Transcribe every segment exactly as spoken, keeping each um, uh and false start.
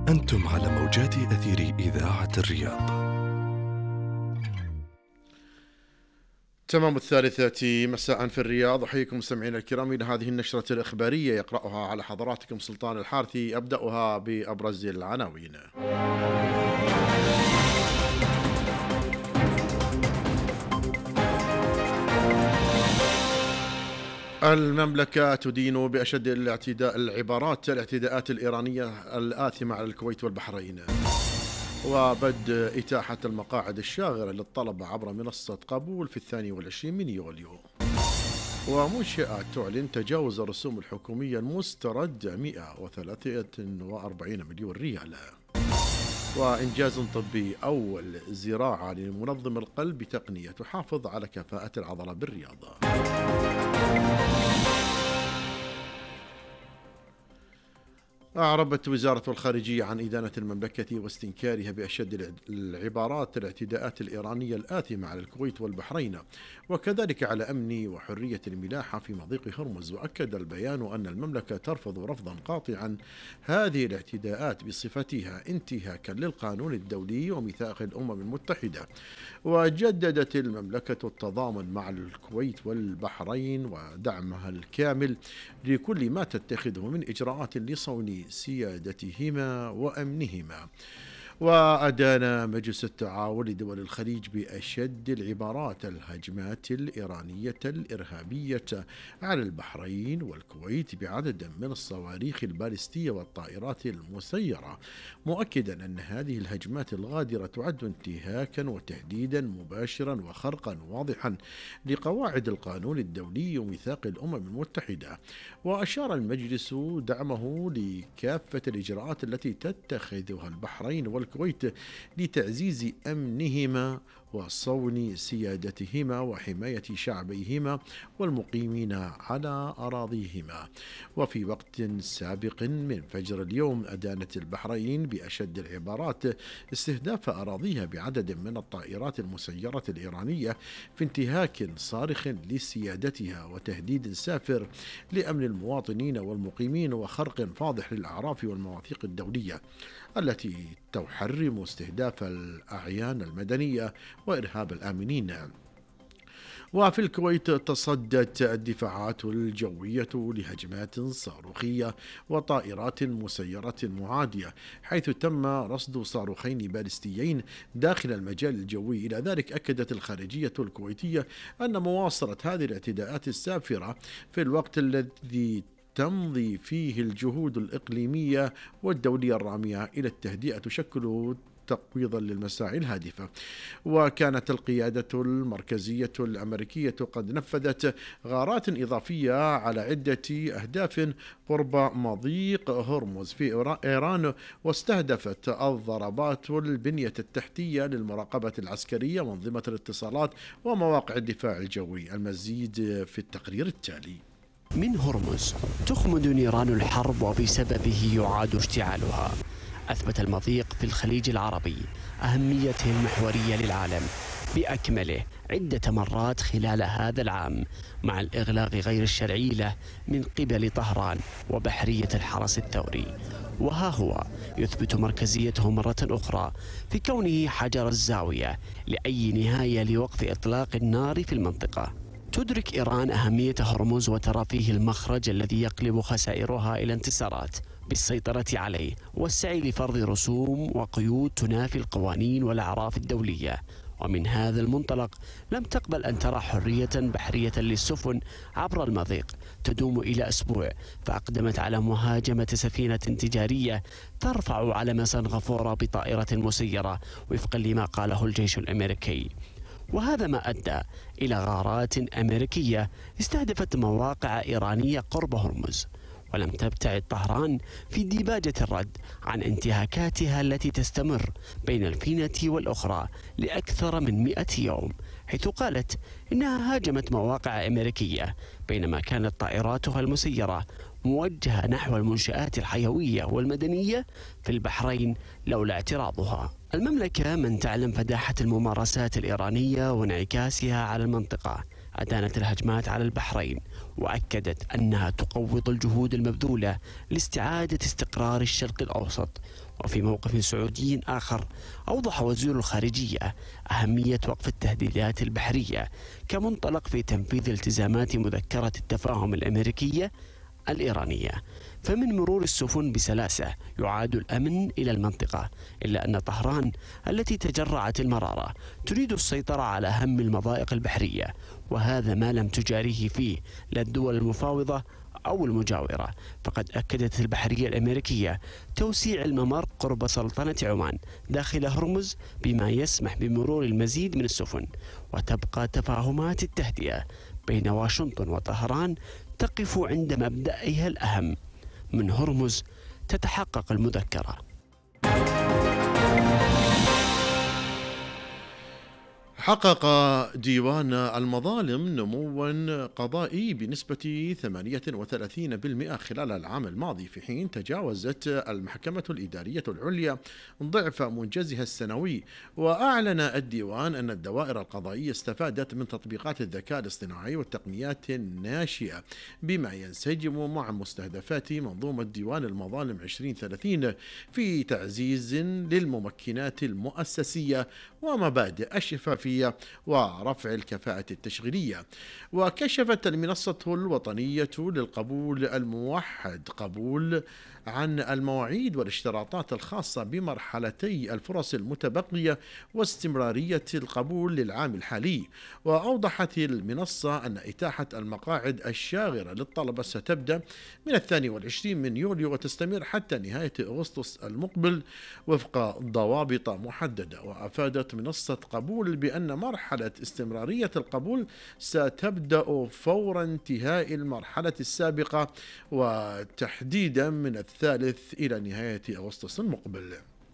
أنتم على موجات أثير إذاعة الرياض. تمام الثالثة مساء في الرياض. أحييكم مستمعينا الكرام إلى هذه النشرة الإخبارية يقرأها على حضراتكم سلطان الحارثي. أبدأها بأبرز العناوين. المملكة تدين بأشد الاعتداء العبارات الاعتداءات الإيرانية الآثمة على الكويت والبحرين، وبدء إتاحة المقاعد الشاغرة للطلبة عبر منصة قبول في الثاني والعشرين من يوليو. ومنشآت تعلن تجاوز الرسوم الحكومية المستردة مئة وثلاثة وأربعين مليون ريال. وإنجاز طبي أول زراعة لمنظم القلب بتقنية تحافظ على كفاءة العضلة بالرياضة. أعربت وزارة الخارجية عن إدانة المملكة واستنكارها بأشد العبارات الاعتداءات الإيرانية الآثمة على الكويت والبحرين، وكذلك على أمن وحرية الملاحة في مضيق هرمز. وأكد البيان أن المملكة ترفض رفضا قاطعا هذه الاعتداءات بصفتها انتهاكا للقانون الدولي وميثاق الأمم المتحدة. وجددت المملكة التضامن مع الكويت والبحرين ودعمها الكامل لكل ما تتخذه من إجراءات لصون سيادتهما وأمنهما. وأدان مجلس التعاون لدول الخليج بأشد العبارات الهجمات الإيرانية الإرهابية على البحرين والكويت بعدد من الصواريخ البالستية والطائرات المسيرة، مؤكدا أن هذه الهجمات الغادرة تعد انتهاكا وتهديدا مباشرا وخرقا واضحا لقواعد القانون الدولي وميثاق الأمم المتحدة. وأشار المجلس دعمه لكافة الإجراءات التي تتخذها البحرين والكويت الكويت لتعزيز أمنهما وصون سيادتهما وحماية شعبيهما والمقيمين على أراضيهما. وفي وقت سابق من فجر اليوم أدانت البحرين بأشد العبارات استهداف أراضيها بعدد من الطائرات المسيرة الإيرانية في انتهاك صارخ لسيادتها وتهديد سافر لأمن المواطنين والمقيمين وخرق فاضح للأعراف والمواثيق الدولية التي تحرم استهداف الأعيان المدنية وإرهاب الآمنين. وفي الكويت تصدت الدفاعات الجوية لهجمات صاروخية وطائرات مسيرة معادية، حيث تم رصد صاروخين باليستيين داخل المجال الجوي. إلى ذلك أكدت الخارجية الكويتية أن مواصلة هذه الاعتداءات السافرة في الوقت الذي تمضي فيه الجهود الإقليمية والدولية الرامية إلى التهدئة تشكل تقويضا للمساعي الهادفة. وكانت القيادة المركزية الأمريكية قد نفذت غارات إضافية على عدة أهداف قرب مضيق هرمز في إيران، واستهدفت الضربات البنية التحتية للمراقبة العسكرية وأنظمة الاتصالات ومواقع الدفاع الجوي. المزيد في التقرير التالي. من هرمز تخمد نيران الحرب وبسببه يعاد اشتعالها. أثبت المضيق في الخليج العربي أهميته المحورية للعالم بأكمله عدة مرات خلال هذا العام، مع الإغلاق غير الشرعي له من قبل طهران وبحرية الحرس الثوري. وها هو يثبت مركزيته مرة أخرى في كونه حجر الزاوية لأي نهاية لوقف إطلاق النار في المنطقة. تدرك إيران أهمية هرمز وترى فيه المخرج الذي يقلب خسائرها إلى انتصارات بالسيطرة عليه والسعي لفرض رسوم وقيود تنافي القوانين والأعراف الدولية. ومن هذا المنطلق لم تقبل أن ترى حرية بحرية للسفن عبر المضيق تدوم إلى أسبوع، فأقدمت على مهاجمة سفينة تجارية ترفع علم سنغافورة بطائرة مسيرة وفقا لما قاله الجيش الأمريكي. وهذا ما أدى إلى غارات أمريكية استهدفت مواقع إيرانية قرب هرمز. ولم تبتعد طهران في ديباجة الرد عن انتهاكاتها التي تستمر بين الفينة والأخرى لأكثر من مئة يوم، حيث قالت إنها هاجمت مواقع أمريكية بينما كانت طائراتها المسيرة موجهة نحو المنشآت الحيوية والمدنية في البحرين لولا اعتراضها. المملكة من تعلم فداحة الممارسات الإيرانية وانعكاسها على المنطقة أدانت الهجمات على البحرين وأكدت أنها تقوض الجهود المبذولة لاستعادة استقرار الشرق الأوسط. وفي موقف سعودي آخر أوضح وزير الخارجية أهمية وقف التهديدات البحرية كمنطلق في تنفيذ التزامات مذكرة التفاهم الأمريكية الإيرانية. فمن مرور السفن بسلاسة يعاد الأمن إلى المنطقة، إلا أن طهران التي تجرعت المرارة تريد السيطرة على أهم المضائق البحرية، وهذا ما لم تجاريه فيه لا الدول المفاوضة أو المجاورة. فقد أكدت البحرية الأمريكية توسيع الممر قرب سلطنة عمان داخل هرمز بما يسمح بمرور المزيد من السفن، وتبقى تفاهمات التهدئة بين واشنطن وطهران تقف عند مبدأها الأهم: من هرمز تتحقق المذكرة. حقق ديوان المظالم نموا قضائي بنسبة ثمانية وثلاثين بالمئة خلال العام الماضي، في حين تجاوزت المحكمة الإدارية العليا ضعف منجزها السنوي. وأعلن الديوان أن الدوائر القضائية استفادت من تطبيقات الذكاء الاصطناعي والتقنيات الناشئة بما ينسجم مع مستهدفات منظومة ديوان المظالم عشرين ثلاثين في تعزيز للممكنات المؤسسية ومبادئ الشفافية ورفع الكفاءة التشغيلية. وكشفت المنصة الوطنية للقبول الموحد قبول عن المواعيد والاشتراطات الخاصة بمرحلتي الفرص المتبقية واستمرارية القبول للعام الحالي. وأوضحت المنصة أن إتاحة المقاعد الشاغرة للطلبة ستبدأ من الثاني والعشرين من يوليو وتستمر حتى نهاية أغسطس المقبل وفق ضوابط محددة. وأفادت منصة قبول بأن مرحلة استمرارية القبول ستبدأ فور انتهاء المرحلة السابقة وتحديدا من الثالث إلى نهاية أغسطس المقبل.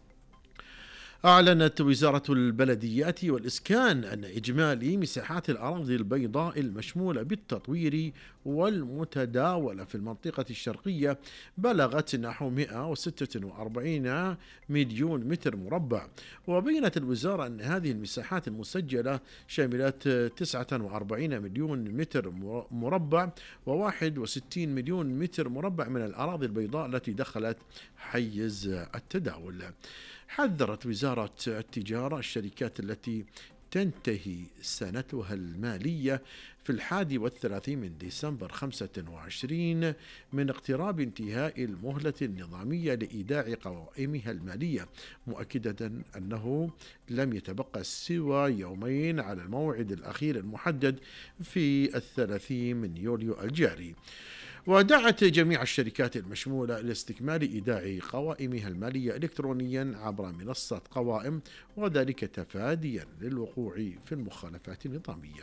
أعلنت وزارة البلديات والإسكان أن إجمالي مساحات الأراضي البيضاء المشمولة بالتطوير والمتداولة في المنطقة الشرقية بلغت نحو مئة وستة وأربعين مليون متر مربع. وبينت الوزارة أن هذه المساحات المسجلة شملت تسعة وأربعين مليون متر مربع وواحد وستين مليون متر مربع من الأراضي البيضاء التي دخلت حيز التداول. حذرت وزارة التجارة الشركات التي تنتهي سنتها المالية في الحادي والثلاثين من ديسمبر خمسة وعشرين من اقتراب انتهاء المهلة النظامية لإيداع قوائمها المالية، مؤكدة أنه لم يتبقى سوى يومين على الموعد الأخير المحدد في الثلاثين من يوليو الجاري. ودعت جميع الشركات المشمولة لاستكمال إيداع قوائمها المالية إلكترونيا عبر منصة قوائم، وذلك تفاديا للوقوع في المخالفات النظامية.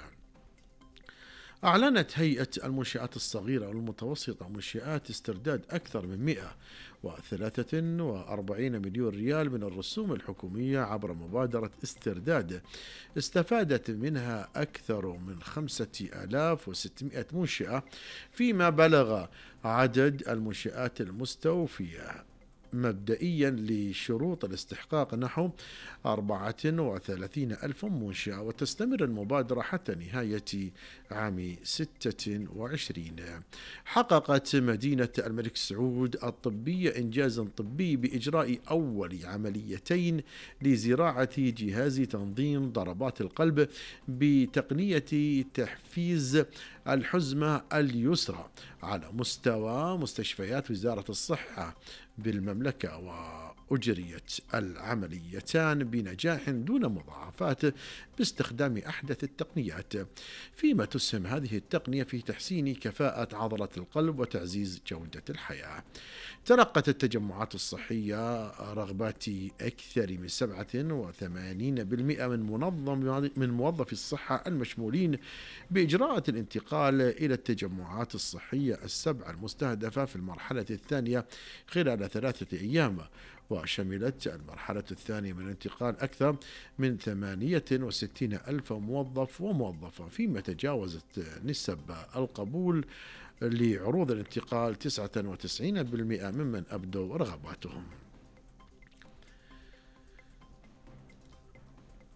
أعلنت هيئة المنشآت الصغيرة والمتوسطة منشآت استرداد أكثر من مئة وثلاثة وأربعين مليون ريال من الرسوم الحكومية عبر مبادرة استرداد استفادت منها أكثر من خمسة آلاف وستمائة منشأة، فيما بلغ عدد المنشآت المستوفية مبدئيا لشروط الاستحقاق نحو أربعة وثلاثين ألف منشأة. وتستمر المبادرة حتى نهاية عام ستة وعشرين. حققت مدينة الملك سعود الطبية إنجازا طبي بإجراء أول عمليتين لزراعة جهاز تنظيم ضربات القلب بتقنية تحفيز الحزمة اليسرى على مستوى مستشفيات وزارة الصحة بالمملكة، وأجريت العمليتان بنجاح دون مضاعفات باستخدام أحدث التقنيات، فيما تسهم هذه التقنية في تحسين كفاءة عضلة القلب وتعزيز جودة الحياة. تلقت التجمعات الصحية رغبات أكثر من سبعة وثمانين بالمئة من منظم من موظفي الصحة المشمولين بإجراء الانتقال إلى التجمعات الصحية السبعة المستهدفة في المرحلة الثانية خلال ثلاثة أيام. وشملت المرحلة الثانية من الانتقال أكثر من ثمانية وستين ألف موظف وموظفة، فيما تجاوزت نسب القبول لعروض الانتقال تسعة وتسعين بالمئة ممن أبدوا رغباتهم.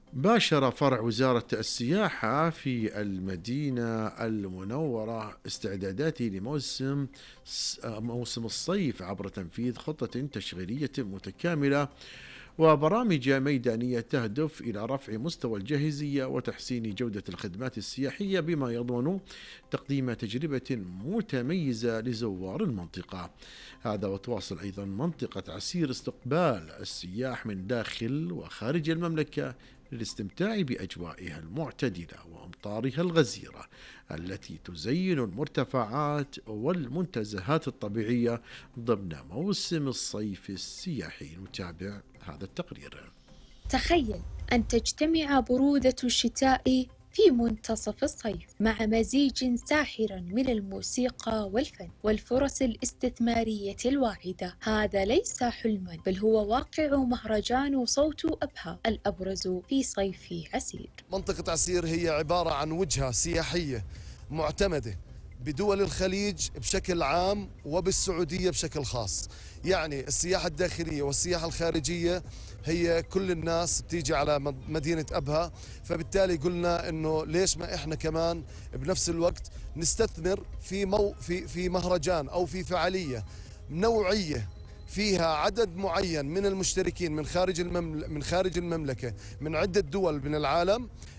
باشر فرع وزارة السياحة في المدينة المنورة استعداداته لموسم موسم الصيف عبر تنفيذ خطة تشغيلية متكاملة وبرامج ميدانية تهدف إلى رفع مستوى الجاهزية وتحسين جودة الخدمات السياحية بما يضمن تقديم تجربة متميزة لزوار المنطقة. هذا وتواصل أيضا منطقة عسير استقبال السياح من داخل وخارج المملكة للاستمتاع بأجوائها المعتدلة وأمطارها الغزيرة التي تزين المرتفعات والمنتزهات الطبيعية ضمن موسم الصيف السياحي. نتابع هذا التقرير. تخيل أن تجتمع برودة الشتاء في منتصف الصيف مع مزيج ساحر من الموسيقى والفن والفرص الاستثمارية الواعدة. هذا ليس حلما بل هو واقع مهرجان صوت أبها الأبرز في صيف عسير. منطقة عسير هي عبارة عن وجهة سياحية معتمدة بدول الخليج بشكل عام وبالسعودية بشكل خاص. يعني السياحة الداخلية والسياحة الخارجية هي كل الناس بتيجي على مدينة أبها، فبالتالي قلنا إنه ليش ما إحنا كمان بنفس الوقت نستثمر في مو في في مهرجان أو في فعالية نوعية فيها عدد معين من المشتركين من خارج المملكة من خارج المملكة من عدة دول من العالم،